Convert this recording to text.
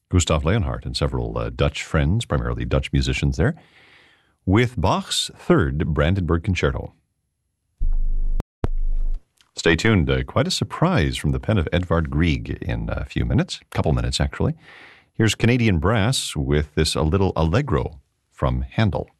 Gustav Leonhardt and several Dutch friends, primarily Dutch musicians there, with Bach's third Brandenburg Concerto. Stay tuned. Quite a surprise from the pen of Edvard Grieg in a few minutes, a couple minutes actually. Here's Canadian Brass with this A Little Allegro from Handel.